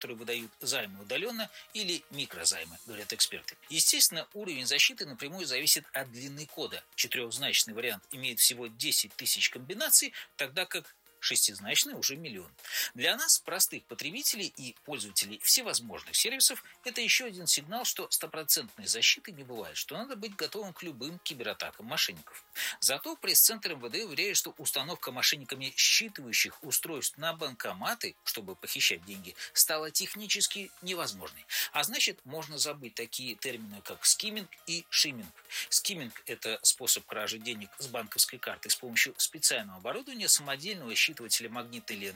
которые выдают займы удаленно или микрозаймы, говорят эксперты. Естественно, уровень защиты напрямую зависит от длины кода. Четырехзначный вариант имеет всего 10 тысяч комбинаций, тогда как шестизначный уже миллион. Для нас, простых потребителей и пользователей всевозможных сервисов, это еще один сигнал, что стопроцентной защиты не бывает, что надо быть готовым к любым кибератакам мошенников. Зато пресс-центр МВД уверяет, что установка мошенниками считывающих устройств на банкоматы, чтобы похищать деньги, стала технически невозможной. А значит, можно забыть такие термины, как скимминг и шимминг. Скимминг – это способ кражи денег с банковской карты с помощью специального оборудования, самодельного считывателя магнитной ленты